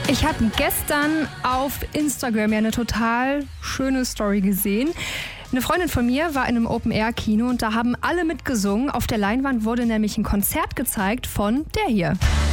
Ich habe gestern auf Instagram ja eine total schöne Story gesehen. Eine Freundin von mir war in einem Open-Air-Kino und da haben alle mitgesungen. Auf der Leinwand wurde nämlich ein Konzert gezeigt von der hier.